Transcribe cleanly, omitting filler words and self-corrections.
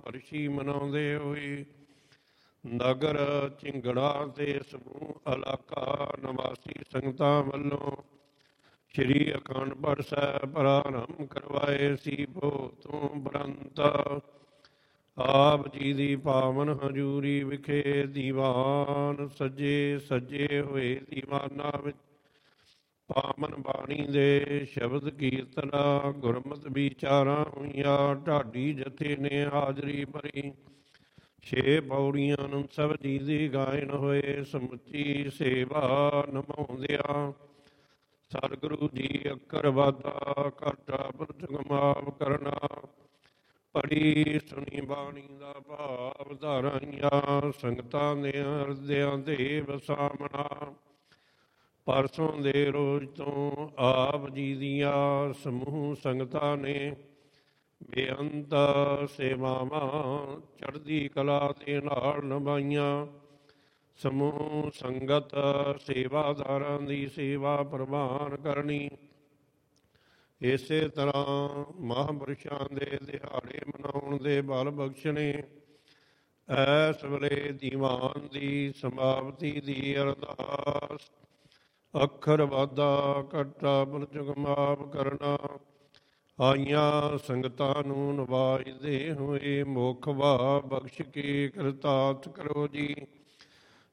ਮਹਾਂਪੁਰਸ਼ੀ ਮਨਾਉਂਦੇ ਹੋਏ ਨਗਰ ਝਿੰਗੜਾ ਤੇ ਸਮੂਹ ਇਲਾਕਾ ਨਿਵਾਸੀ ਸੰਗਤਾਂ ਵੱਲੋਂ ਸ਼੍ਰੀ ਅਖੰਡ ਪਾਠ ਸਾਹਿਬ ਪ੍ਰਾਰੰਭ ਕਰਵਾਏ ਸੀ। ਭੋਤੋਂ ਬਰੰਤ ਆਪ ਜੀ ਦੀ ਪਾਵਨ ਹਜ਼ੂਰੀ ਵਿਖੇ ਦੀਵਾਨ ਸਜੇ ਸਜੇ ਹੋਏ ਦੀਵਾਨਾਂ ਵਿੱਚ ਪਾਵਨ ਬਾਣੀ ਦੇ ਸ਼ਬਦ ਕੀਰਤਨਾ ਗੁਰਮਤਿ ਵਿਚਾਰਾਂ ਹੋਈਆਂ। ਢਾਡੀ ਜਥੇ ਨੇ ਹਾਜ਼ਰੀ ਭਰੀ। 6 ਪੌੜੀਆਂ ਅਨੰਦ ਸਾਹਿਬ ਜੀ ਦੀ ਗਾਇਨ ਹੋਏ। ਸਮੁੱਚੀ ਸੇਵਾ ਨਿਭਾਉਂਦਿਆਂ ਸਤਿਗੁਰੂ ਜੀ ਅੱਖਰ ਵਾਧਾ ਘਾਟਾ ਪੁਰਖ ਮਾਫ ਕਰਨਾ ਪੜੀ ਸੁਣੀ ਬਾਣੀ ਦਾ ਭਾਵ ਧਾਰਾਈਆਂ ਸੰਗਤਾਂ ਦੇ ਹਿਰਦਿਆਂ ਦੇ ਵਸਾਮਣਾ। ਪਰਸੋਂ ਦੇ ਰੋਜ਼ ਤੋਂ ਆਪ ਜੀ ਦੀਆਂ ਸਮੂਹ ਸੰਗਤਾਂ ਨੇ ਬੇਅੰਤ ਸੇਵਾਵਾਂ ਚੜ੍ਹਦੀ ਕਲਾ ਦੇ ਨਾਲ ਨਿਭਾਈਆਂ। ਸਮੂਹ ਸੰਗਤ ਸੇਵਾਦਾਰਾਂ ਦੀ ਸੇਵਾ ਪ੍ਰਵਾਨ ਕਰਨੀ। ਇਸੇ ਤਰ੍ਹਾਂ ਮਹਾਂਪੁਰਸ਼ਾਂ ਦੇ ਦਿਹਾੜੇ ਮਨਾਉਣ ਦੇ ਬਲ ਬਖਸ਼ਣੇ। ਇਸ ਵੇਲੇ ਦੀਵਾਨ ਦੀ ਸਮਾਪਤੀ ਦੀ ਅਰਦਾਸ ਅੱਖਰ ਵਾਧਾ ਘਾਟਾ ਪੁਰਖ ਮਾਫ ਕਰਨਾ। ਆਈਆਂ ਸੰਗਤਾਂ ਨੂੰ ਨਵਾਜਦੇ ਹੋਏ ਮੁੱਖ ਵਾ ਬਖਸ਼ ਕੇ ਕਿਰਤਾਰਥ ਕਰੋ ਜੀ।